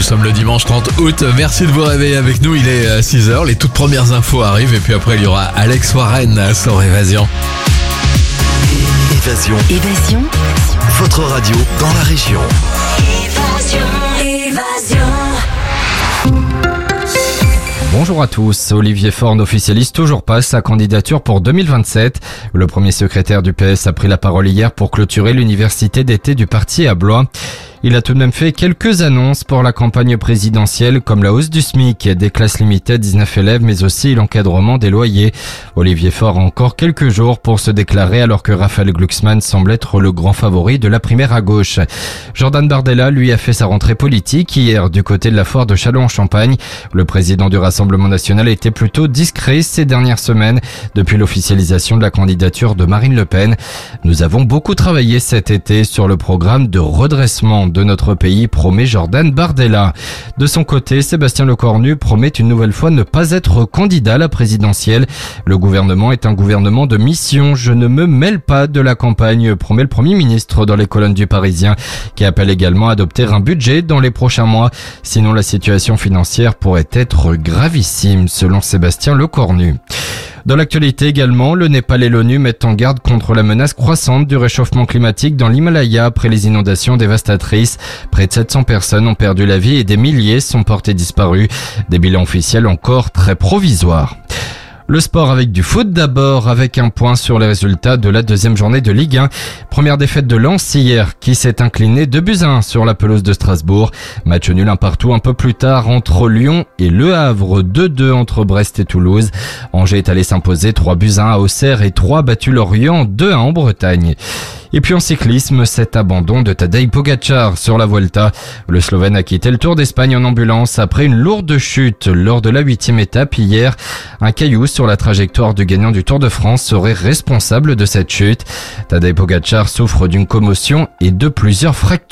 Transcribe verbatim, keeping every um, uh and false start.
sommes le dimanche trente août. Merci de vous réveiller avec nous. Il est six heures. Les toutes premières infos arrivent. Et puis après, il y aura Alex Warren sur Évasion. Évasion. Évasion. Votre radio dans la région. Évasion. Évasion. Bonjour à tous. Olivier Faure n'officialise toujours pas sa candidature pour deux mille vingt-sept. Le premier secrétaire du P S a pris la parole hier pour clôturer l'université d'été du parti à Blois. Il a tout de même fait quelques annonces pour la campagne présidentielle, comme la hausse du SMIC, des classes limitées à dix-neuf élèves, mais aussi l'encadrement des loyers. Olivier Faure a encore quelques jours pour se déclarer, alors que Raphaël Glucksmann semble être le grand favori de la primaire à gauche. Jordan Bardella, lui, a fait sa rentrée politique hier du côté de la foire de Châlons-en-Champagne. Le président du Rassemblement national était plutôt discret ces dernières semaines, depuis l'officialisation de la candidature de Marine Le Pen. Nous avons beaucoup travaillé cet été sur le programme de redressement de notre pays, promet Jordan Bardella. De son côté, Sébastien Lecornu promet une nouvelle fois ne pas être candidat à la présidentielle. Le gouvernement est un gouvernement de mission. Je ne me mêle pas de la campagne, promet le Premier ministre dans les colonnes du Parisien, qui appelle également à adopter un budget dans les prochains mois. Sinon, la situation financière pourrait être gravissime, selon Sébastien Lecornu. Dans l'actualité également, le Népal et l'ONU mettent en garde contre la menace croissante du réchauffement climatique dans l'Himalaya après les inondations dévastatrices. Près de sept cents personnes ont perdu la vie et des milliers sont portés disparus. Des bilans officiels encore très provisoires. Le sport avec du foot d'abord, avec un point sur les résultats de la deuxième journée de Ligue un. Première défaite de Lens hier, qui s'est incliné deux buts à un sur la pelouse de Strasbourg. Match nul un partout un peu plus tard entre Lyon et Le Havre, deux deux entre Brest et Toulouse. Angers est allé s'imposer trois buts à un à Auxerre et trois battu Lorient, deux à un en Bretagne. Et puis en cyclisme, cet abandon de Tadej Pogačar sur la Vuelta. Le Slovène a quitté le Tour d'Espagne en ambulance après une lourde chute lors de la huitième étape hier. Un caillou sur la trajectoire du gagnant du Tour de France serait responsable de cette chute. Tadej Pogačar souffre d'une commotion et de plusieurs fractures.